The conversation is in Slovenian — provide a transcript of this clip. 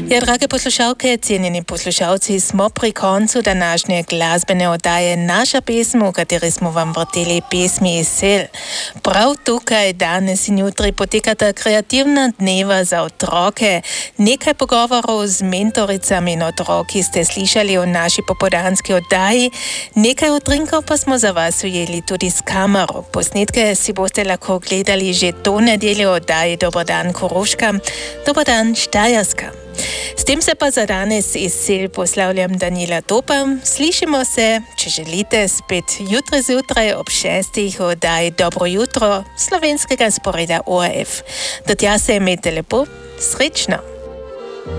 Ja, drage poslušalke, cenjeni poslušalci, smo pri koncu današnje glasbene oddaje Naša pesem, v kateri smo vam vrteli pesmi iz sel. Prav tukaj danes in jutri potekata kreativna dneva za otroke. Nekaj pogovorov z mentoricami in otroki ste slišali v naši popoldanski oddaji, nekaj utrinkov pa smo za vas ujeli tudi s kamero. Posnetke si boste lahko gledali že to nedeljo oddaji Dober dan Koroška, Dober dan Štajerska. S tem se pa za danes iz sel poslavljam Daniela Topa. Slišimo se, če želite, spet jutri zjutraj ob 6. oddaji Dobro jutro slovenskega sporeda ORF. Do tja se imejte lepo, srečno!